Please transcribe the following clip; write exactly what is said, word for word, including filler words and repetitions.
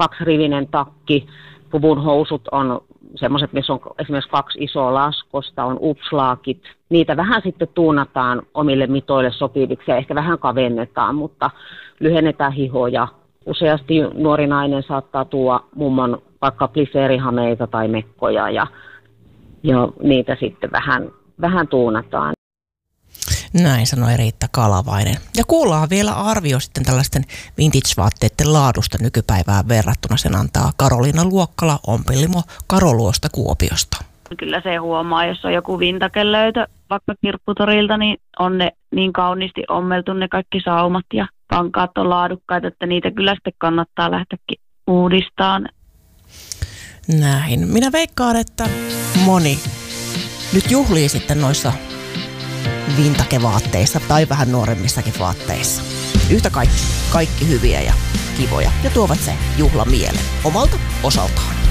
kaksirivinen takki, puvun housut on semmoiset, missä on esimerkiksi kaksi isoa laskosta, on upslaakit. Niitä vähän sitten tuunataan omille mitoille sopiviksi ja ehkä vähän kavennetaan, mutta lyhennetään hihoja. Useasti nuori nainen saattaa tuoda mummon vaikka pliseerihameita tai mekkoja ja, ja niitä sitten vähän, vähän tuunataan. Näin sanoi Riitta Kalavainen. Ja kuullaan vielä arvio sitten tällaisten vintage-vaatteiden laadusta nykypäivään verrattuna. Sen antaa Karoliina Luokkala Ompelimo Karoluosta Kuopiosta. Kyllä se huomaa, jos on joku vintakelöytö vaikka kirpputorilta, niin on ne niin kauniisti ommeltu ne kaikki saumat ja kankaat on laadukkaita, että niitä kyllä sitten kannattaa lähteäkin uudistaan. Näin. Minä veikkaan, että moni nyt juhlii sitten noissa vintakevaatteissa tai vähän nuoremmissakin vaatteissa. Yhtä kaikki, kaikki hyviä ja kivoja ja tuovat se juhla mieleen omalta osaltaan.